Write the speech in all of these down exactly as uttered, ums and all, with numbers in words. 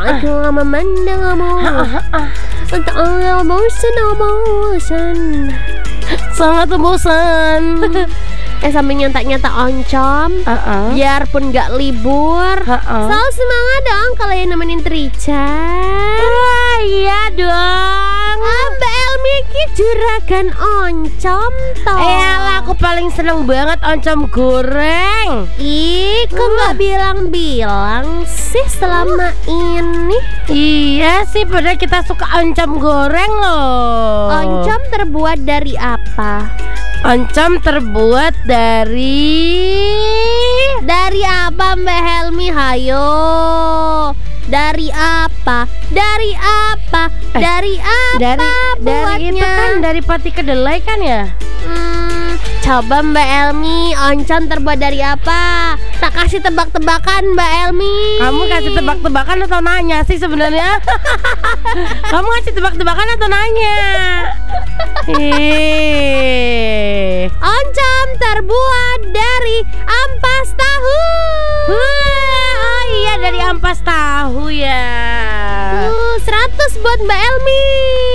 Aku memandangmu. Tak ada bosan, bosan. Sangat bosan. Eh sambil nyata-nyata oncom, uh-uh. biarpun gak libur, uh-uh. selalu semangat dong kalau yang nemenin Trican. Wah iya dong. Ah, Mbak Elmi ki juragan oncom toh. Eh aku paling seneng banget oncom goreng. Ih, kok nggak bilang-bilang sih selama ini? Iya sih, padahal kita suka oncom goreng loh. Oncom terbuat dari apa? Oncom terbuat dari Dari apa Mbak Helmi? Hayo. Dari apa? Dari apa? Eh, dari apa? Dari buatnya? dari itu kan dari pati kedelai kan ya? Hmm, coba Mbak Elmi, oncom terbuat dari apa? Tak kasih tebak-tebakan Mbak Elmi. Kamu kasih tebak-tebakan atau nanya sih sebenarnya? Kamu kasih tebak-tebakan atau nanya? Hehehe. Oncom terbuat dari ampas tahu. Wah, oh iya dari ampas tahu ya. Uh, seratus buat Mbak Elmi.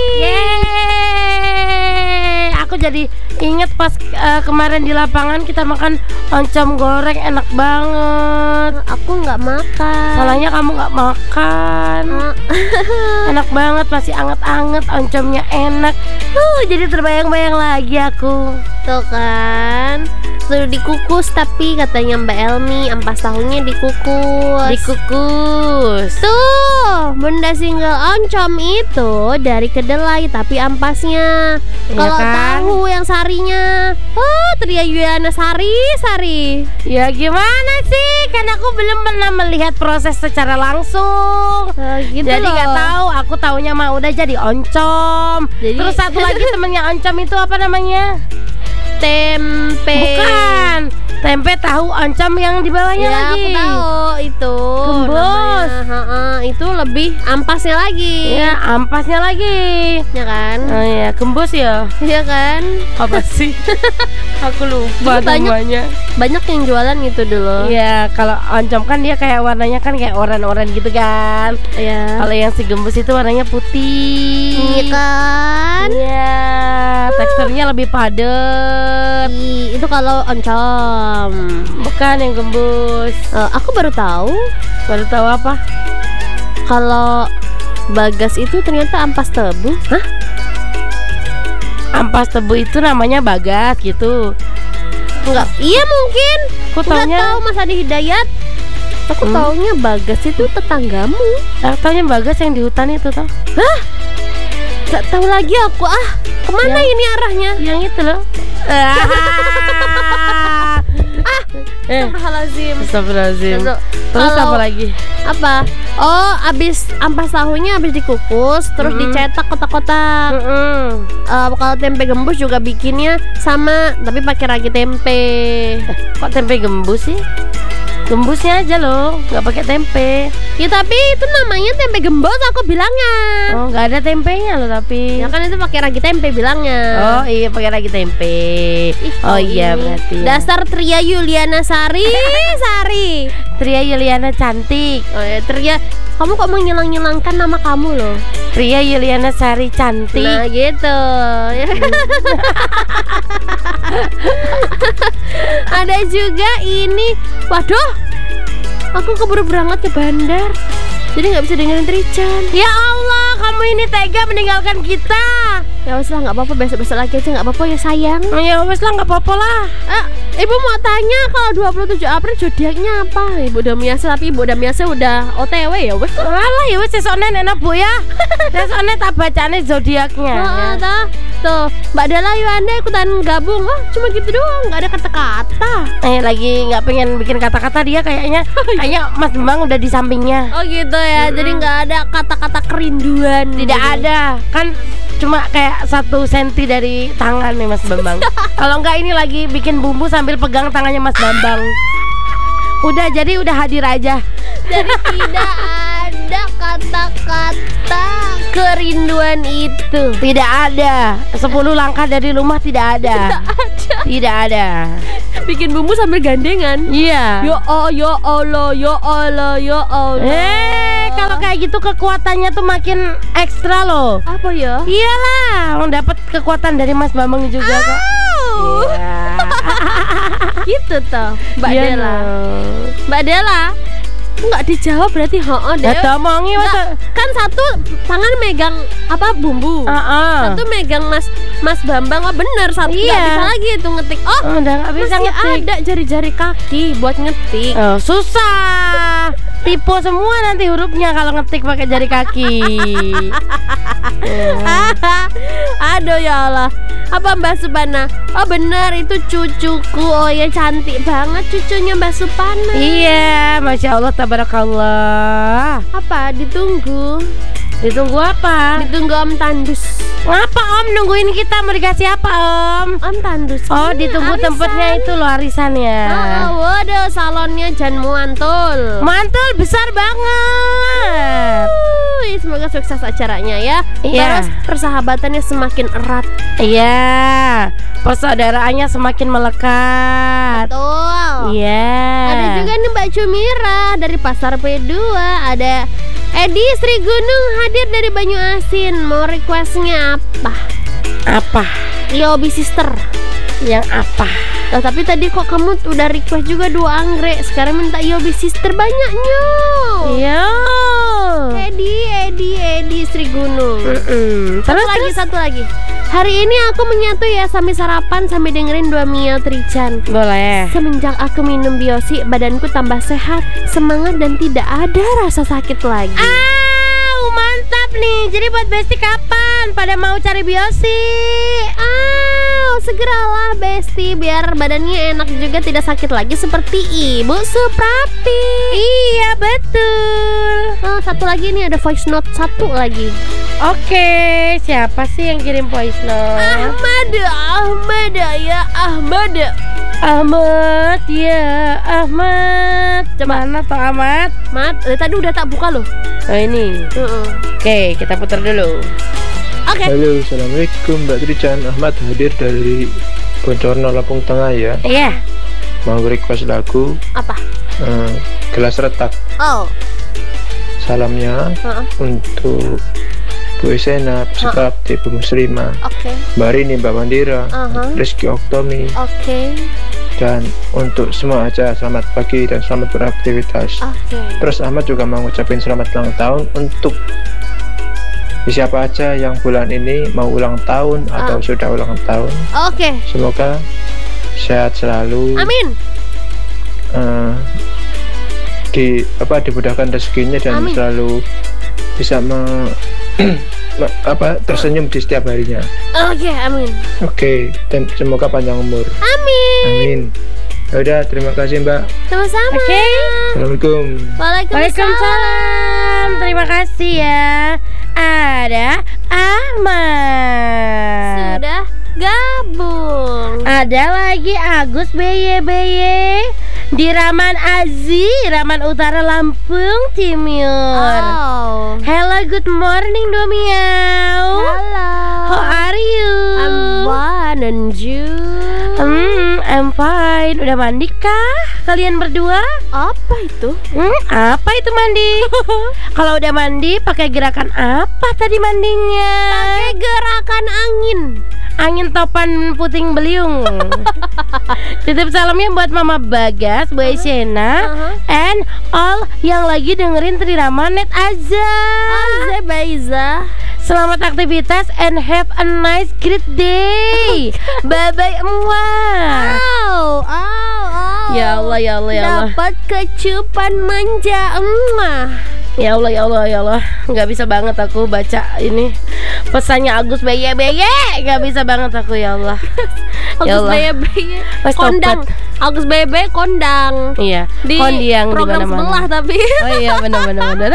Yeay. Aku jadi inget pas uh, kemarin di lapangan kita makan oncom goreng, enak banget. Aku nggak makan. Salahnya kamu nggak makan. Enak banget, masih anget-anget, oncomnya enak. Uh, jadi terbayang-bayang lagi aku. Tuh kan, sudah dikukus tapi katanya Mbak Elmi ampas tahunya dikukus. Dikukus. Tuh, benda single oncom itu dari kedelai tapi ampasnya. Iya Kalau kan? tahu yang sarinya, oh Tria Yuliana Sari, Sari. Ya gimana sih? Kan aku belum pernah melihat proses secara langsung. Nah, gitu Jadi loh. nggak tahu. Aku taunya mah udah jadi oncom. Jadi- Terus satu lagi temennya oncom itu apa namanya? Tempe. Bukan. Tempe tahu oncom yang di bawahnya Ya, lagi. aku tahu itu. Gembus. namanya. Ha-ha, itu lebih ampasnya lagi. Ya, ampasnya lagi. Ya kan? Oh ya, gembus ya. Iya kan? Apa sih? Aku lupa Dulu banyak- namanya. Banyak yang jualan gitu dulu. Iya, kalau oncom kan dia kayak warnanya kan kayak oren-oren gitu kan. Iya. Kalau yang si gembus itu warnanya putih. Iya kan? Iya, teksturnya lebih padat. Ih, itu kalau oncom. Bukan yang gembus. Eh, aku baru tahu Baru tahu apa? kalau Bagas itu ternyata ampas tebu. Hah? Ampas tebu itu namanya Bagas gitu. Enggak. Iya mungkin. Aku Enggak taunya, tahu Mas Adi Hidayat. Aku Hmm. taunya Bagas itu tetanggamu. aku taunya Bagas yang di hutan itu toh. Enggak tahu lagi aku ah. Kemana Ya. ini arahnya? Yang itu loh. Ah, Eh, Astagfirullahaladzim. astagfirullahaladzim. Terus- Terus kalau- apa lagi? Apa? Oh, abis ampas tahunya abis dikukus, terus Mm-mm. dicetak kotak-kotak. Mm-mm. Eh, kalau tempe gembus juga bikinnya sama, tapi pakai ragi tempe. Kok tempe gembus sih? Gembusnya aja loh, nggak pakai tempe. Ya tapi itu namanya tempe gembus aku bilangnya. Oh, nggak ada tempenya loh tapi. Ya kan itu pakai ragi tempe bilangnya. Oh iya, pakai lagi tempe. Ih, Oh kau iya ini berarti. dasar Tria Yuliana Sari, Sari. Tria Yuliana cantik. Oh ya Tria, kamu kok menghilang-hilangkan nama kamu loh? Tria Yuliana Sari cantik. Nah gitu. Ada juga ini. Waduh, aku keburu berangkat ke bandar, jadi nggak bisa dengerin Trican. Ya Allah, kamu ini tega meninggalkan kita. Ya wes lah, nggak apa-apa, besok-besok lagi aja, nggak apa-apa ya sayang. Ya wes lah, nggak apa-apa lah. Eh, Ibu mau tanya kalau dua puluh tujuh April zodiaknya apa? Ibu udah biasa, tapi Ibu udah biasa udah O T W ya wes. Alah ya wes sesone enak Bu ya. Sesone tak bacane zodiaknya. Heeh, dah. Tuh, Mbak Dala Yuanda ikutan gabung. Oh, cuma gitu doang, nggak ada kata-kata. Eh lagi nggak pengen bikin kata-kata dia kayaknya. Kayaknya Mas Bambang udah di sampingnya. Oh gitu ya, jadi nggak ada kata-kata kerinduan. Tidak gitu. ada, kan cuma kayak satu senti dari tangan nih Mas Bambang. Kalau enggak ini lagi bikin bumbu sambil pegang tangannya Mas Bambang. Udah, jadi udah hadir aja. Jadi tidak ada kata-kata kerinduan itu. Tidak ada. Sepuluh langkah dari rumah tidak ada. Tidak ada. Bikin bumbu sambil gandengan. Iya. Ya oh, ya Allah, ya Allah, ya Allah. Eh, kalau kayak kayak gitu kekuatannya tuh makin ekstra loh. Apa ya? Iyalah, dapat kekuatan dari Mas Bambang juga kok. Au. Iya. Gitu toh, Mbak Iya, Dela. no. Mbak Dela, nggak dijawab berarti ho'o deh. Ya omongi masa. Kan satu tangan megang apa bumbu, Heeh. satu megang Mas Mas Bambang. Oh bener, satu nggak Iya. bisa lagi itu ngetik. Oh, Udah nggak bisa masih ngetik. ada jari-jari kaki buat ngetik. Oh, susah. Tipe semua nanti hurufnya kalau ngetik pakai jari kaki. Aduh ya Allah. Apa Mbak Supana? Oh benar itu cucuku. Oh ya cantik banget cucunya Mbak Supana. Iya, Masya Allah, tabarakallah. Apa ditunggu? Ditunggu apa? Ditunggu Om Tandus. Ngapa Om nungguin kita, mau dikasih apa Om? Om Tandus. Oh, Ini ditunggu arisan. tempatnya itu loh, arisannya. Oh, waduh salonnya Jan Muantul. Mantul besar banget. Wih, semoga sukses acaranya ya. Iya. Terus persahabatannya semakin erat. Iya, persaudaraannya semakin melekat. Betul. Iya. Ada juga nih Mbak Cumira dari Pasar P dua. Ada Edi Sri Gunung hadir dari Banyu Asin. Mau requestnya apa? Apa? Yobi Sister. Yang apa? Loh, tapi tadi kok kamu udah request juga dua anggrek. Sekarang minta Yobi Sister banyaknya. Iya. Edi, Edi, Edi Sri Gunung. Mm-mm. Satu Terus lagi, terus? satu lagi. Hari ini aku menyatu ya sambil sarapan sambil dengerin dua Mia Trichan. Boleh. Semenjak aku minum biosi, badanku tambah sehat, semangat dan tidak ada rasa sakit lagi. Au, mantap nih. Jadi buat Besti kapan pada mau cari biosi? Au, segeralah Besti biar badannya enak juga tidak sakit lagi seperti Ibu Suprati. Iya, betul. Oh, satu lagi nih ada voice note satu lagi. Oke, siapa sih yang kirim voice note? Ahmad, Ahmad ya Ahmad. Ahmad, ya Ahmad. Coba. Mana tuh Ahmad? Mat, eh, tadi udah tak buka loh. Oh ini. Heeh. Oke, kita putar dulu. Oke. Halo, assalamualaikum Mbak Trichan. Ahmad hadir dari Boncorno, Lampung Tengah ya. Iya. Mau request lagu Apa? eh, Gelas Retak. Oh. Salamnya Heeh. untuk Bu Esena, Suprapti, Bu Muslimah, Oke. Mbak Rini, Mbak Mandira, Aha. Rizky Oktomi, Oke. dan untuk semua aja selamat pagi dan selamat beraktivitas. Oke. Terus Ahmad juga mau ngucapin selamat ulang tahun untuk siapa aja yang bulan ini mau ulang tahun atau Ah. sudah ulang tahun. Oke. Semoga sehat selalu. Amin. eh, di apa dimudahkan rezekinya dan Amin. selalu bisa me, me- apa tersenyum di setiap harinya. Oke, amin. Oke, dan semoga panjang umur. Amin. Amin. Yaudah, terima kasih Mbak. Sama-sama. Oke. Assalamualaikum. Waalaikumsalam. Waalaikumsalam. Terima kasih ya. Ada Ahmad. Sudah gabung. Ada lagi Agus B Y B Y di Raman Azi, Raman Utara, Lampung Timur. Oh. Hello, good morning Domiau. Halo. How are you? I'm fine and you? Hmm, I'm fine. Udah mandi kah kalian berdua? Apa itu? Hmm, apa itu mandi? Kalau udah mandi pakai gerakan apa tadi mandinya? Pakai gerakan angin. Angin topan puting beliung. Titip salamnya buat Mama Bagas, Bu Esena, Uh-huh. and all yang lagi dengerin Trirama Net aja. Azabaiza. Selamat aktivitas and have a nice great day. Bye bye emuah. Au, au, au. Ya Allah, ya Allah, ya Allah. Dapat kecupan manja emah. Ya Allah, ya Allah, ya Allah. Nggak bisa banget aku baca ini pesannya Agus B Y B Y. Nggak bisa banget aku, ya Allah. Ya Agus Allah. B B Wes, kondang. tobat. Agus B B kondang. Iya. Di kondiang di program mana-mana. sebelah tapi Oh iya, benar benar benar.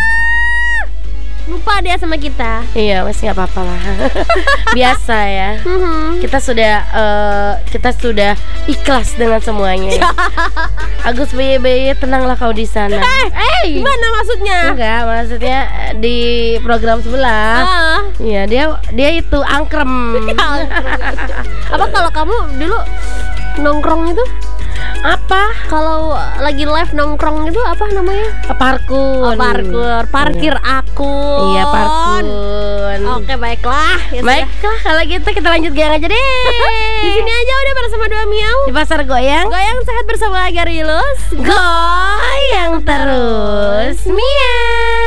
lupa dia sama kita. Iya, wes nggak apa-apa lah. Biasa ya. Mhm. Kita sudah eh, kita sudah ikhlas dengan semuanya. Agus B Y B Y, tenanglah kau di sana. Eh, Gimana maksudnya? enggak, maksudnya di program sebelah. Ah. Iya, dia dia itu angkrem. Apa kalau kamu dulu nongkrong itu? Apa? Kalau lagi live nongkrong itu apa namanya? Parkun. Oh, parkur, parkir akun. Iya, parkun. Oke, baiklah. Ya sudah. Baiklah, kalau gitu kita lanjut goyang aja deh. Di sini aja udah bersama dua miau. Di pasar goyang. Goyang sehat bersama Agarilus. Goyang terus. Miau.